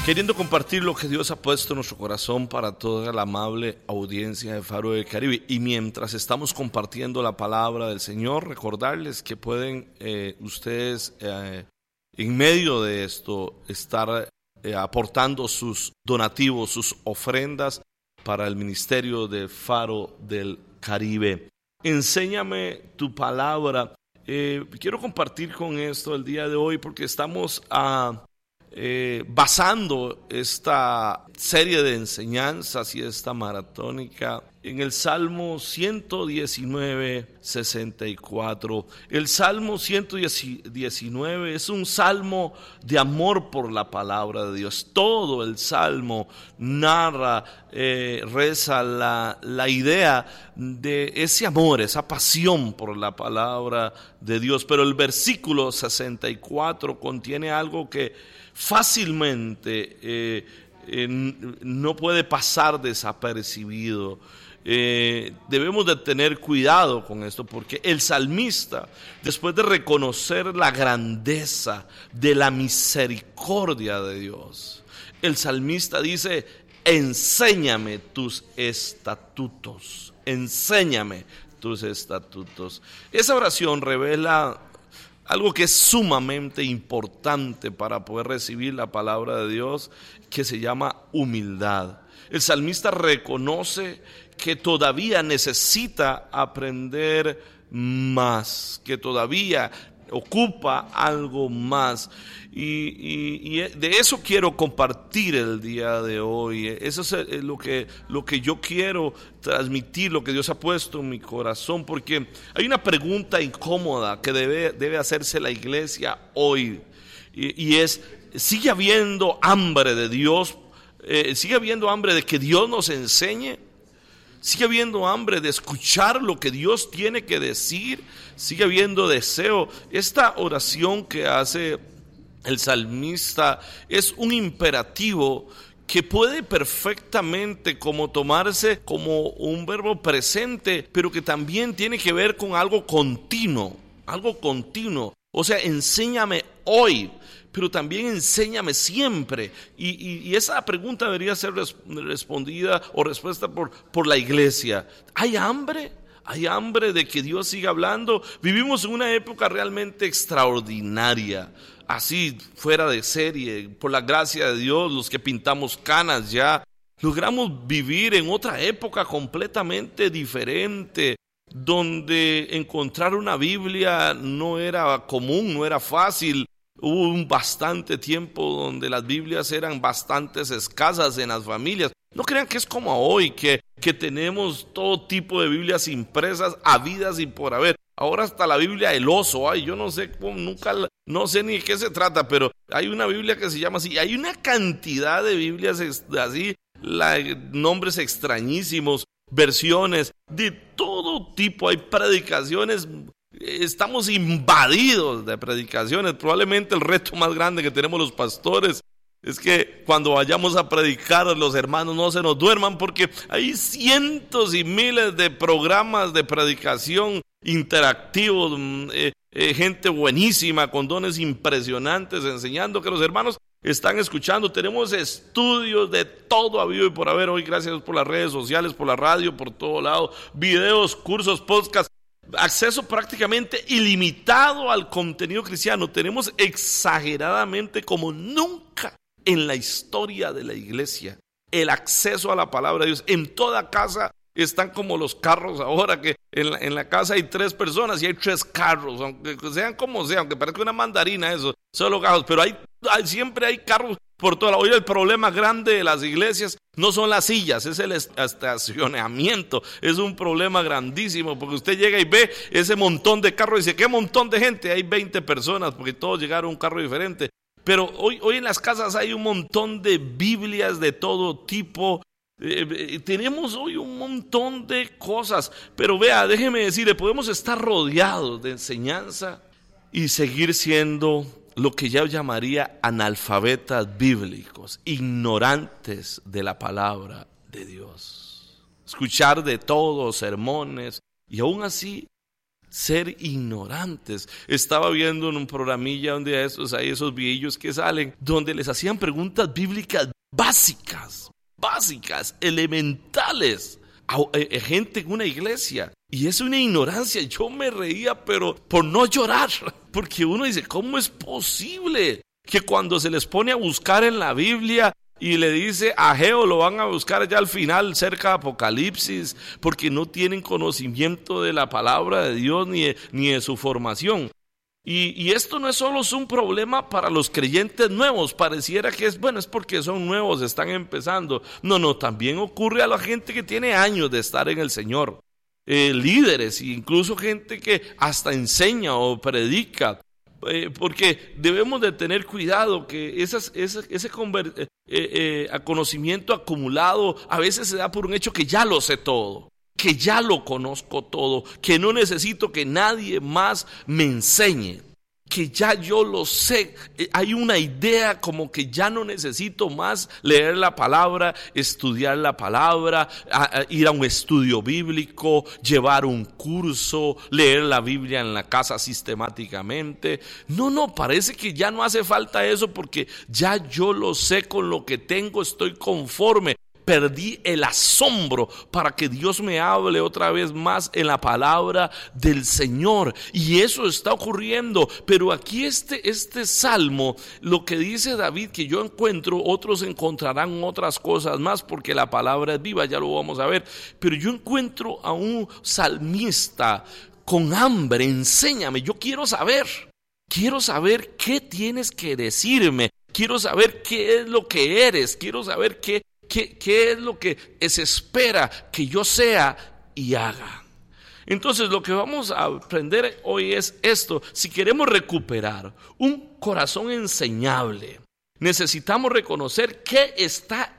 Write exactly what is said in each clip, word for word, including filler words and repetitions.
Queriendo compartir lo que Dios ha puesto en nuestro corazón para toda la amable audiencia de Faro del Caribe. Y mientras estamos compartiendo la palabra del Señor, recordarles que pueden eh, ustedes eh, en medio de esto estar eh, aportando sus donativos, sus ofrendas para el ministerio de Faro del Caribe. Enséñame tu palabra. Eh, quiero compartir con esto el día de hoy porque estamos a... Eh, basando esta serie de enseñanzas y esta maratónica en el Salmo ciento diecinueve, sesenta y cuatro. El Salmo ciento diecinueve es un salmo de amor por la palabra de Dios. Todo el salmo narra, eh, reza la, la idea de ese amor, esa pasión por la palabra de Dios. Pero el versículo sesenta y cuatro contiene algo que fácilmente eh, eh, no puede pasar desapercibido. Eh, debemos de tener cuidado con esto porque el salmista, después de reconocer la grandeza de la misericordia de Dios, el salmista dice: enséñame tus estatutos, enséñame tus estatutos. Esa oración revela algo que es sumamente importante para poder recibir la palabra de Dios, que se llama humildad. El salmista reconoce que todavía necesita aprender más, que todavía ocupa algo más. Y, y, y de eso quiero compartir el día de hoy. Eso es lo que, lo que yo quiero transmitir, lo que Dios ha puesto en mi corazón, porque hay una pregunta incómoda que debe, debe hacerse la iglesia hoy, y, y es: ¿sigue habiendo hambre de Dios? Eh, ¿Sigue habiendo hambre de que Dios nos enseñe? ¿Sigue habiendo hambre de escuchar lo que Dios tiene que decir? ¿Sigue habiendo deseo? Esta oración que hace el salmista es un imperativo que puede perfectamente como tomarse como un verbo presente, pero que también tiene que ver con algo continuo, algo continuo. O sea, enséñame hoy, pero también enséñame siempre. Y, y, y esa pregunta debería ser res, respondida o respuesta por, por la iglesia. ¿Hay hambre? ¿Hay hambre de que Dios siga hablando? Vivimos en una época realmente extraordinaria, así fuera de serie. Por la gracia de Dios, los que pintamos canas ya logramos vivir en otra época completamente diferente, donde encontrar una Biblia no era común, no era fácil. Hubo un bastante tiempo donde las Biblias eran bastante escasas en las familias. No crean que es como hoy, que, que tenemos todo tipo de Biblias impresas, habidas y por haber. Ahora hasta la Biblia del oso, ay, yo no sé cómo, nunca, no sé ni de qué se trata, pero hay una Biblia que se llama así. Hay una cantidad de Biblias así, la, nombres extrañísimos, versiones de todo tipo. Hay predicaciones. Estamos invadidos de predicaciones. Probablemente el reto más grande que tenemos los pastores es que cuando vayamos a predicar, los hermanos no se nos duerman, porque hay cientos y miles de programas de predicación interactivos, eh, eh, gente buenísima con dones impresionantes enseñando, que los hermanos están escuchando. Tenemos estudios de todo habido y por haber hoy, gracias por las redes sociales, por la radio, por todo lado, videos, cursos, podcasts. Acceso prácticamente ilimitado al contenido cristiano. Tenemos exageradamente, como nunca en la historia de la iglesia, el acceso a la palabra de Dios. En toda casa están como los carros ahora, que en la, en la casa hay tres personas y hay tres carros, aunque sean como sea, aunque parezca una mandarina eso, solo carros, pero hay, hay siempre hay carros por toda la. Hoy el problema grande de las iglesias no son las sillas, es el estacionamiento. Es un problema grandísimo, porque usted llega y ve ese montón de carros y dice: ¿qué montón de gente? Hay veinte personas, porque todos llegaron a un carro diferente. Pero hoy, hoy en las casas hay un montón de Biblias de todo tipo. Eh, eh, tenemos hoy un montón de cosas. Pero vea, déjeme decirle, podemos estar rodeados de enseñanza y seguir siendo lo que yo llamaría analfabetas bíblicos, ignorantes de la palabra de Dios. Escuchar de todo, sermones, y aún así ser ignorantes. Estaba viendo en un programilla donde hay esos, hay esos videos que salen, donde les hacían preguntas bíblicas básicas, básicas, elementales, a, a, a gente en una iglesia. Y es una ignorancia. Yo me reía, pero por no llorar, porque uno dice, ¿cómo es posible que cuando se les pone a buscar en la Biblia y le dice a Ageo, lo van a buscar ya al final, cerca de Apocalipsis, porque no tienen conocimiento de la palabra de Dios ni de, ni de su formación? Y, y esto no es solo un problema para los creyentes nuevos. Pareciera que es, bueno, es porque son nuevos, están empezando. No, no, también ocurre a la gente que tiene años de estar en el Señor. Eh, líderes, incluso gente que hasta enseña o predica. Eh, porque debemos de tener cuidado que esas, esas, ese conver, eh, eh, conocimiento acumulado a veces se da por un hecho que ya lo sé todo, que ya lo conozco todo, que no necesito que nadie más me enseñe, que ya yo lo sé. Hay una idea como que ya no necesito más leer la palabra, estudiar la palabra, a, a ir a un estudio bíblico, llevar un curso, leer la Biblia en la casa sistemáticamente. No, no, parece que ya no hace falta eso porque ya yo lo sé, con lo que tengo estoy conforme. Perdí el asombro para que Dios me hable otra vez más en la palabra del Señor. Y eso está ocurriendo. Pero aquí este, este salmo, lo que dice David, que yo encuentro, otros encontrarán otras cosas más, porque la palabra es viva, ya lo vamos a ver. Pero yo encuentro a un salmista con hambre. Enséñame, yo quiero saber. Quiero saber qué tienes que decirme. Quiero saber qué es lo que eres. Quiero saber qué ¿Qué, ¿Qué es lo que se espera que yo sea y haga? Entonces lo que vamos a aprender hoy es esto. Si queremos recuperar un corazón enseñable, necesitamos reconocer qué está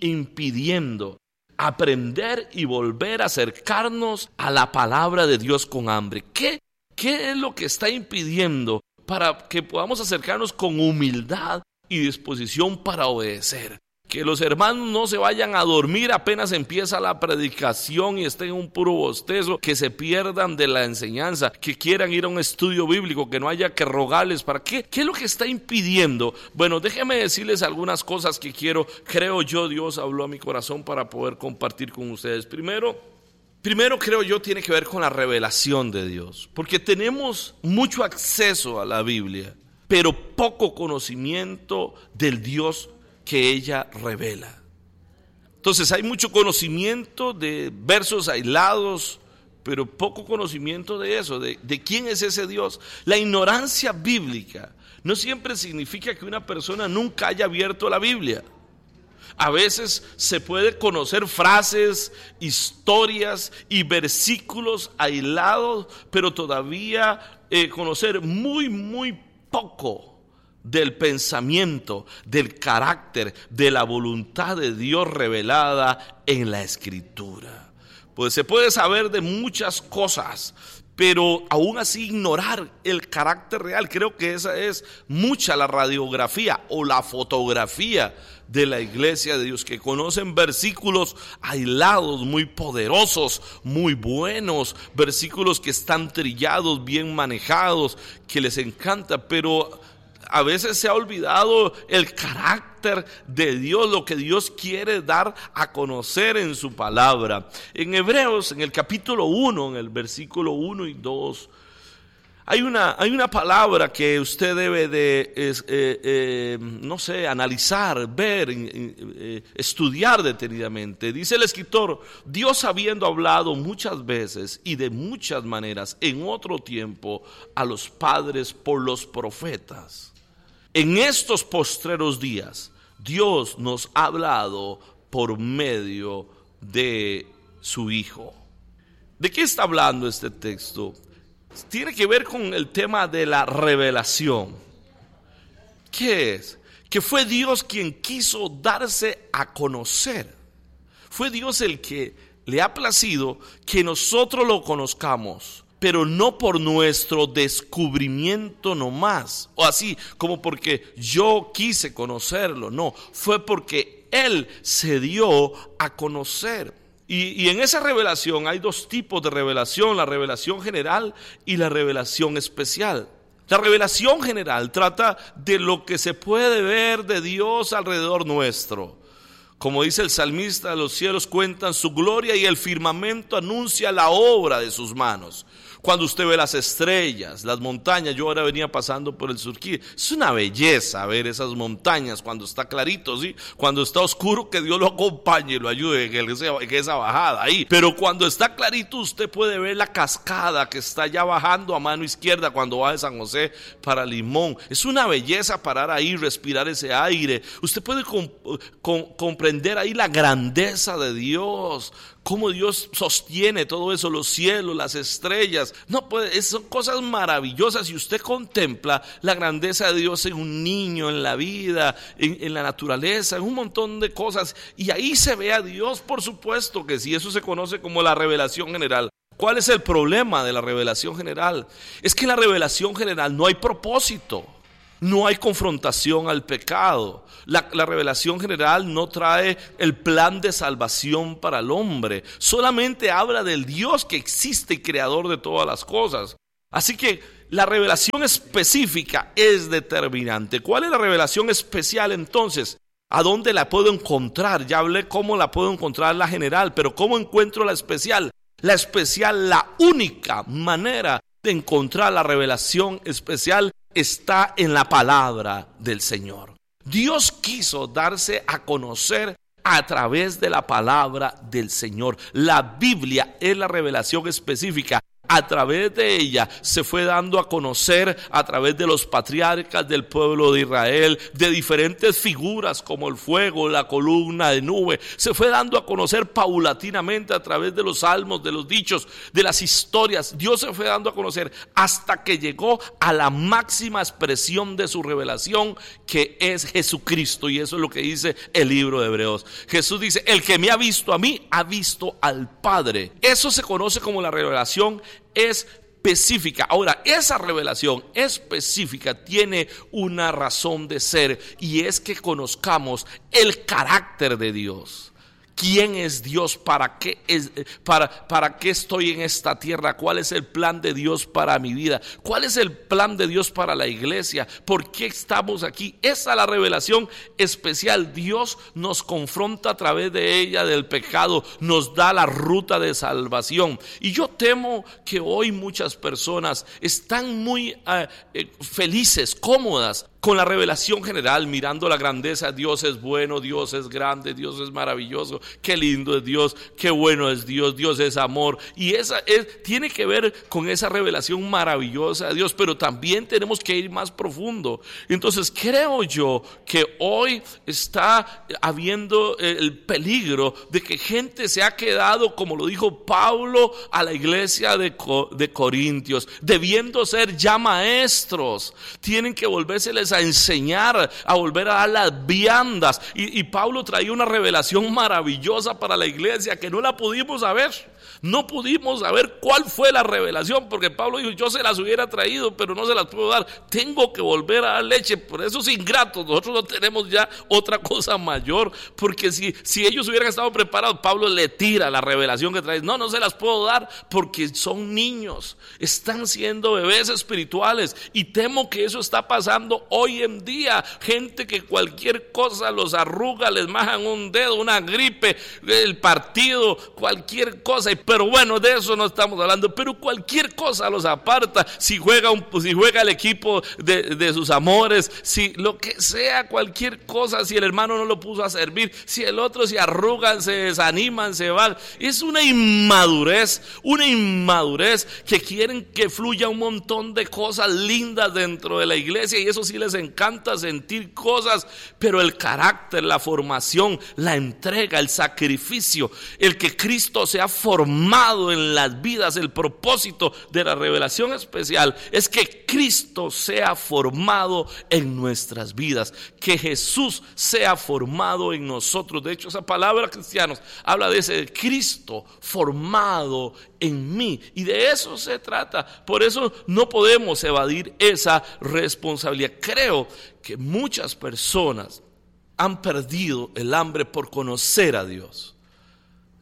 impidiendo aprender y volver a acercarnos a la palabra de Dios con hambre. ¿Qué, qué es lo que está impidiendo para que podamos acercarnos con humildad y disposición para obedecer? Que los hermanos no se vayan a dormir apenas empieza la predicación y estén en un puro bostezo, que se pierdan de la enseñanza, que quieran ir a un estudio bíblico, que no haya que rogarles. ¿Para qué? ¿Qué es lo que está impidiendo? Bueno, déjenme decirles algunas cosas que quiero, creo yo, Dios habló a mi corazón para poder compartir con ustedes. Primero, primero creo yo tiene que ver con la revelación de Dios, porque tenemos mucho acceso a la Biblia, pero poco conocimiento del Dios que ella revela. Entonces hay mucho conocimiento de versos aislados, pero poco conocimiento de eso, de, de quién es ese Dios. La ignorancia bíblica no siempre significa que una persona nunca haya abierto la Biblia. A veces se puede conocer frases, historias y versículos aislados, pero todavía eh, conocer muy, muy poco del pensamiento, del carácter, de la voluntad de Dios revelada en la Escritura. Pues se puede saber de muchas cosas, pero aún así ignorar el carácter real. Creo que esa es mucha la radiografía o la fotografía de la iglesia de Dios, que conocen versículos aislados, muy poderosos, muy buenos, versículos que están trillados, bien manejados, que les encanta, pero a veces se ha olvidado el carácter de Dios, lo que Dios quiere dar a conocer en su palabra. En Hebreos, en el capítulo uno, en el versículo uno y dos, hay una, hay una palabra que usted debe de, es, eh, eh, no sé, analizar, ver, eh, estudiar detenidamente. Dice el escritor: Dios, habiendo hablado muchas veces y de muchas maneras en otro tiempo a los padres por los profetas, en estos postreros días Dios nos ha hablado por medio de su Hijo. ¿De qué está hablando este texto? Tiene que ver con el tema de la revelación. ¿Qué es? Que fue Dios quien quiso darse a conocer. Fue Dios el que le ha placido que nosotros lo conozcamos, pero no por nuestro descubrimiento nomás, o así como porque yo quise conocerlo. No, fue porque Él se dio a conocer. Y, y en esa revelación hay dos tipos de revelación, la revelación general y la revelación especial. La revelación general trata de lo que se puede ver de Dios alrededor nuestro. Como dice el salmista, los cielos cuentan su gloria y el firmamento anuncia la obra de sus manos. Cuando usted ve las estrellas, las montañas, yo ahora venía pasando por el Surquí, es una belleza ver esas montañas cuando está clarito, ¿sí? Cuando está oscuro, que Dios lo acompañe y lo ayude en, ese, en esa bajada ahí. Pero cuando está clarito, usted puede ver la cascada que está ya bajando a mano izquierda cuando va de San José para Limón. Es una belleza parar ahí, respirar ese aire. Usted puede comp- com- comprender ahí la grandeza de Dios, cómo Dios sostiene todo eso, los cielos, las estrellas. No puede, son cosas maravillosas. Y usted contempla la grandeza de Dios en un niño, en la vida, en, en la naturaleza, en un montón de cosas. Y ahí se ve a Dios, por supuesto que sí. Eso se conoce como la revelación general. ¿Cuál es el problema de la revelación general? Es que en la revelación general no hay propósito. No hay confrontación al pecado. La, la revelación general no trae el plan de salvación para el hombre. Solamente habla del Dios que existe y creador de todas las cosas. Así que la revelación específica es determinante. ¿Cuál es la revelación especial entonces? ¿A dónde la puedo encontrar? Ya hablé cómo la puedo encontrar la general, pero ¿cómo encuentro la especial? La especial, la única manera de encontrar la revelación especial está en la palabra del Señor. Dios quiso darse a conocer a través de la palabra del Señor. La Biblia es la revelación específica. A través de ella se fue dando a conocer a través de los patriarcas del pueblo de Israel, de diferentes figuras como el fuego, la columna de nube. Se fue dando a conocer paulatinamente a través de los salmos, de los dichos, de las historias. Dios se fue dando a conocer hasta que llegó a la máxima expresión de su revelación, que es Jesucristo. Y eso es lo que dice el libro de Hebreos. Jesús dice: el que me ha visto a mí, ha visto al Padre. Eso se conoce como la revelación específica. Ahora, esa revelación específica tiene una razón de ser, y es que conozcamos el carácter de Dios. ¿Quién es Dios? ¿Para qué es, para, para qué estoy en esta tierra? ¿Cuál es el plan de Dios para mi vida? ¿Cuál es el plan de Dios para la iglesia? ¿Por qué estamos aquí? Esa es la revelación especial. Dios nos confronta a través de ella del pecado, nos da la ruta de salvación. Y yo temo que hoy muchas personas están muy uh, eh, felices, cómodas con la revelación general, mirando la grandeza. Dios es bueno, Dios es grande, Dios es maravilloso, qué lindo es Dios, qué bueno es Dios, Dios es amor. Y esa es, tiene que ver con esa revelación maravillosa de Dios, pero también tenemos que ir más profundo. Entonces creo yo que hoy está habiendo el peligro de que gente se ha quedado, como lo dijo Pablo a la iglesia de, de Corintios, debiendo ser ya maestros. Tienen que volvérseles a enseñar, a volver a dar las viandas. Y, y Pablo traía una revelación maravillosa para la iglesia que no la pudimos saber. No pudimos saber cuál fue la revelación, porque Pablo dijo: yo se las hubiera traído, pero no se las puedo dar. Tengo que volver a dar leche. Por esos ingratos, nosotros no tenemos ya otra cosa mayor, porque si, si ellos hubieran estado preparados, Pablo le tira la revelación que trae. No, no se las puedo dar porque son niños, están siendo bebés espirituales, y temo que eso está pasando hoy en día. Gente que cualquier cosa los arruga, les majan un dedo, una gripe, el partido, cualquier cosa. Pero bueno, de eso no estamos hablando. Pero cualquier cosa los aparta. Si juega, un, si juega el equipo de, de sus amores, si lo que sea, cualquier cosa, si el hermano no lo puso a servir, si el otro se arrugan, se desaniman, se van. Es una inmadurez, una inmadurez que quieren que fluya un montón de cosas lindas dentro de la iglesia, y eso sí les encanta sentir cosas, pero el carácter, la formación, la entrega, el sacrificio, el que Cristo sea formado en las vidas. El propósito de la revelación especial es que Cristo sea formado en nuestras vidas, que Jesús sea formado en nosotros. De hecho, esa palabra cristianos habla de ese Cristo formado en mí, y de eso se trata. Por eso no podemos evadir esa responsabilidad. Creo que muchas personas han perdido el hambre por conocer a Dios.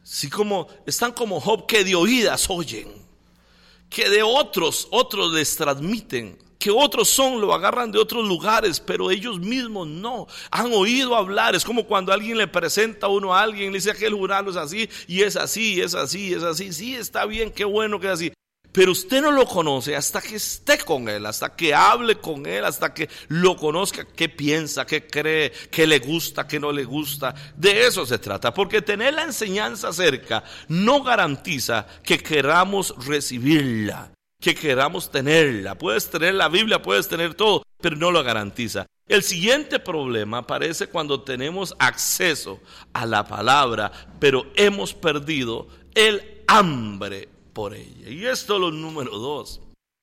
Sí, como están como Job, que de oídas oyen, que de otros, otros les transmiten, que otros son, lo agarran de otros lugares, pero ellos mismos no, han oído hablar. Es como cuando alguien le presenta a uno a alguien, le dice aquel jurado es así, y es así, es así, es así, sí, está bien, qué bueno que es así. Pero usted no lo conoce hasta que esté con él, hasta que hable con él, hasta que lo conozca, qué piensa, qué cree, qué le gusta, qué no le gusta. De eso se trata, porque tener la enseñanza cerca no garantiza que queramos recibirla, que queramos tenerla. Puedes tener la Biblia, puedes tener todo, pero no lo garantiza. El siguiente problema aparece cuando tenemos acceso a la palabra, pero hemos perdido el hambre por ella. Y esto es lo número dos.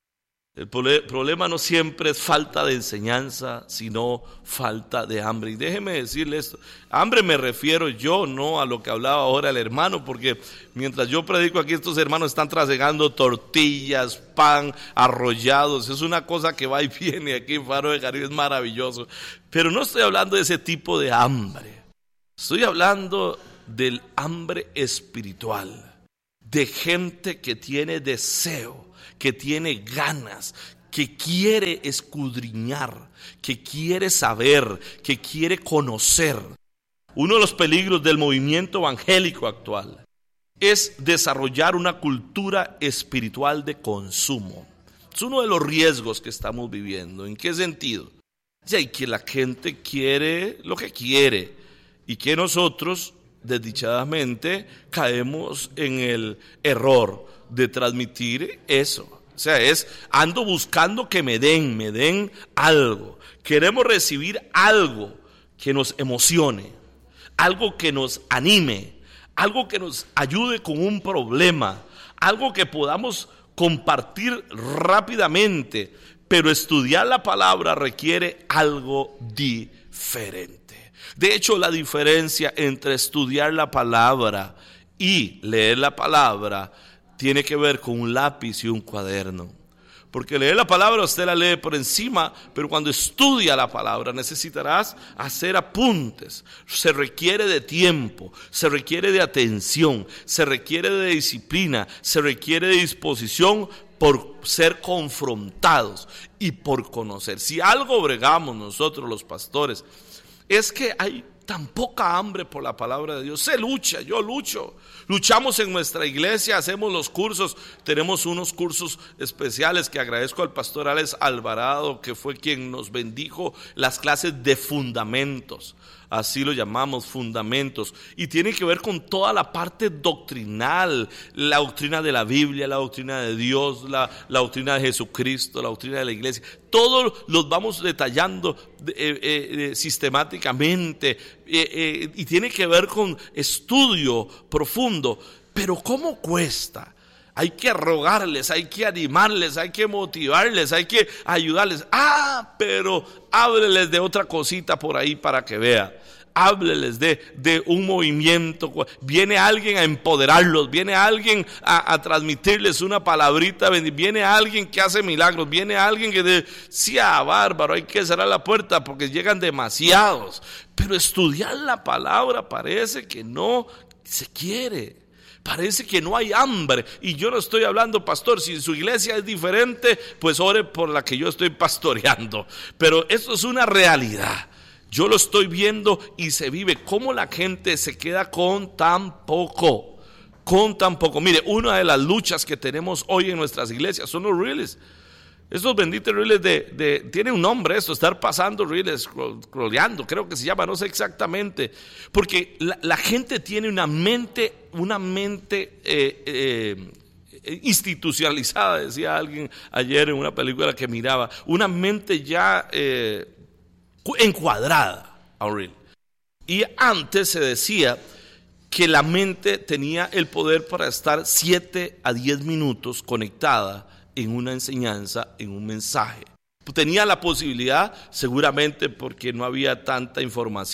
El problema no siempre es falta de enseñanza, sino falta de hambre. Y déjeme decirle esto, hambre me refiero yo, no a lo que hablaba ahora el hermano, porque mientras yo predico aquí, estos hermanos están trasegando tortillas, pan, arrollados. Es una cosa que va y viene aquí en Faro de Caribe, es maravilloso. Pero no estoy hablando de ese tipo de hambre. Estoy hablando del hambre espiritual, de gente que tiene deseo, que tiene ganas, que quiere escudriñar, que quiere saber, que quiere conocer. Uno de los peligros del movimiento evangélico actual es desarrollar una cultura espiritual de consumo. Es uno de los riesgos que estamos viviendo. ¿En qué sentido? Y que la gente quiere lo que quiere y que nosotros, desdichadamente, caemos en el error de transmitir eso. O sea, es ando buscando que me den, me den algo. Queremos recibir algo que nos emocione, algo que nos anime, algo que nos ayude con un problema, algo que podamos compartir rápidamente. Pero estudiar la palabra requiere algo diferente. De hecho, la diferencia entre estudiar la palabra y leer la palabra tiene que ver con un lápiz y un cuaderno. Porque leer la palabra usted la lee por encima, pero cuando estudia la palabra necesitarás hacer apuntes. Se requiere de tiempo, se requiere de atención, se requiere de disciplina, se requiere de disposición por ser confrontados y por conocer. Si algo bregamos nosotros los pastores, es que hay tan poca hambre por la palabra de Dios. Se lucha, yo lucho. Luchamos en nuestra iglesia, hacemos los cursos. Tenemos unos cursos especiales que agradezco al pastor Alex Alvarado, que fue quien nos bendijo las clases de fundamentos. Así lo llamamos, fundamentos. Y tiene que ver con toda la parte doctrinal, la doctrina de la Biblia, la doctrina de Dios, la, la doctrina de Jesucristo, la doctrina de la iglesia. Todos los vamos detallando eh, eh, sistemáticamente eh, eh, y tiene que ver con estudio profundo. Pero ¿cómo cuesta? Hay que rogarles, hay que animarles, hay que motivarles, hay que ayudarles. Ah, pero hábleles de otra cosita por ahí para que vea. Hábleles de, de un movimiento. Viene alguien a empoderarlos, viene alguien a, a transmitirles una palabrita, viene alguien que hace milagros, viene alguien que decía, ah, bárbaro, hay que cerrar la puerta porque llegan demasiados. Pero estudiar la palabra parece que no se quiere. Parece que no hay hambre. Y yo no estoy hablando, pastor, si su iglesia es diferente, pues ore por la que yo estoy pastoreando. Pero esto es una realidad. Yo lo estoy viendo y se vive. Cómo la gente se queda con tan poco. Con tan poco. Mire, una de las luchas que tenemos hoy en nuestras iglesias son los reels. Estos benditos reels de, de tiene un nombre esto, estar pasando reels, scrolleando, creo que se llama, no sé exactamente. Porque la, la gente tiene una mente, una mente eh, eh, institucionalizada, decía alguien ayer en una película que miraba, una mente ya eh, encuadrada a un reel. Y antes se decía que la mente tenía el poder para estar siete a diez minutos conectada en una enseñanza, en un mensaje. Tenía la posibilidad, seguramente porque no había tanta información,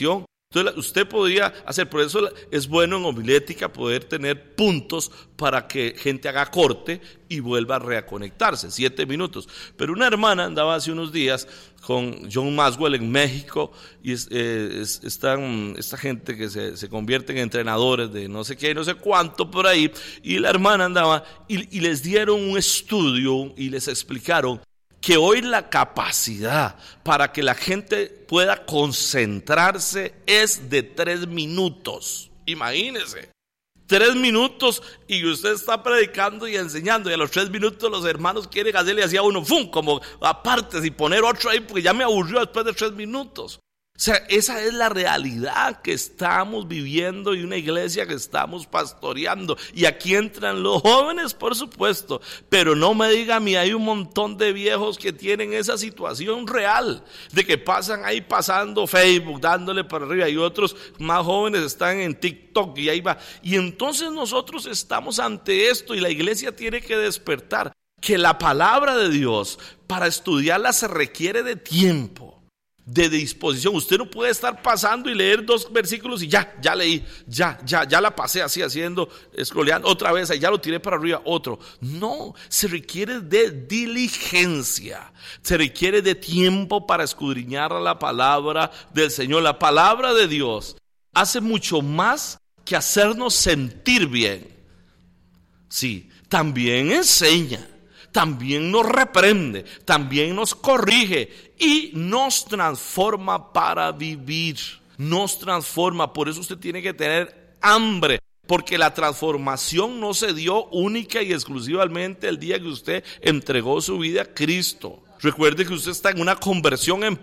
Entonces usted podría hacer, por eso es bueno en homilética poder tener puntos para que gente haga corte y vuelva a reconectarse, siete minutos. Pero una hermana andaba hace unos días con John Maxwell en México y es, eh, es, están esta gente que se, se convierte en entrenadores de no sé qué, no sé cuánto por ahí, y la hermana andaba y, y les dieron un estudio y les explicaron que hoy la capacidad para que la gente pueda concentrarse es de tres minutos. Imagínense, tres minutos y usted está predicando y enseñando y a los tres minutos los hermanos quieren hacerle así a uno, ¡fum!, como aparte y poner otro ahí porque ya me aburrió después de tres minutos. O sea, esa es la realidad que estamos viviendo y una iglesia que estamos pastoreando. Y aquí entran los jóvenes, por supuesto, pero no me diga a mí, hay un montón de viejos que tienen esa situación real, de que pasan ahí pasando Facebook, dándole para arriba, y otros más jóvenes están en TikTok y ahí va. Y entonces nosotros estamos ante esto y la iglesia tiene que despertar, que la palabra de Dios, para estudiarla se requiere de tiempo, de disposición. Usted no puede estar pasando y leer dos versículos y ya, ya leí, ya, ya, ya la pasé así haciendo, scrolleando, otra vez, ya lo tiré para arriba, otro. No, se requiere de diligencia, se requiere de tiempo para escudriñar la palabra del Señor. La palabra de Dios hace mucho más que hacernos sentir bien. Sí, también enseña, también nos reprende, también nos corrige y nos transforma para vivir. Nos transforma, por eso usted tiene que tener hambre, porque la transformación no se dio única y exclusivamente el día que usted entregó su vida a Cristo. Recuerde que usted está en una conversión en